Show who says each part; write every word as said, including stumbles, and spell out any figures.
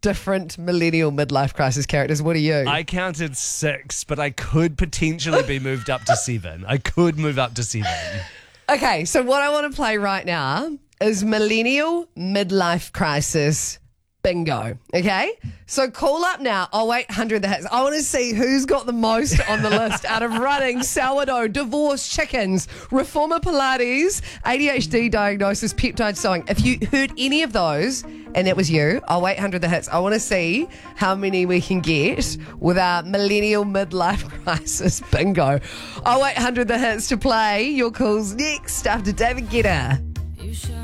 Speaker 1: different millennial midlife crisis characters. What are you?
Speaker 2: I counted six, but I could potentially be moved up to seven. I could move up to seven.
Speaker 1: Okay, so what I want to play right now is millennial midlife crisis bingo. Okay, so call up now. Oh eight hundred the hits. I want to see who's got the most on the list out of running, sourdough, divorce, chickens, reformer Pilates, A D H D diagnosis, peptide sewing. If you heard any of those and it was you, oh eight hundred the hits. I want to see how many we can get with our millennial midlife crisis bingo. oh eight hundred the hits to play. Your calls next after David Guetta.